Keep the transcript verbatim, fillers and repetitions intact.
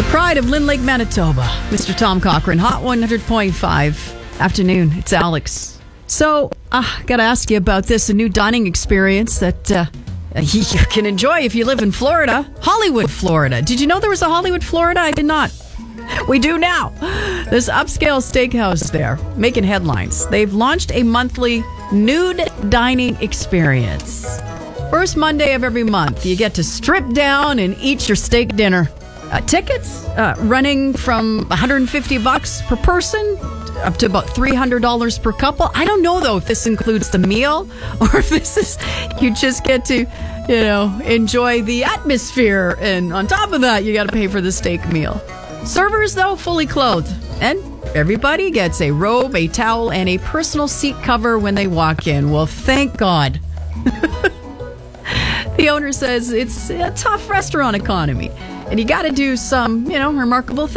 Pride of Lynn Lake, Manitoba. Mister Tom Cochran, Hot one hundred point five. Afternoon, it's Alex. So, I uh, got to ask you about this, a new dining experience that uh, you can enjoy if you live in Florida. Hollywood, Florida. Did you know there was a Hollywood, Florida? I did not. We do now. This upscale steakhouse there, making headlines. They've launched a monthly nude dining experience. First Monday of every month, you get to strip down and eat your steak dinner. Uh, tickets uh, running from one hundred fifty bucks per person up to about three hundred dollars per couple. I don't know, though, if this includes the meal or if this is, you just get to, you know, enjoy the atmosphere. And on top of that, you got to pay for the steak meal. Servers, though, fully clothed. And everybody gets a robe, a towel, and a personal seat cover when they walk in. Well, thank God. The owner says it's a tough restaurant economy. And you got to do some, you know, remarkable things.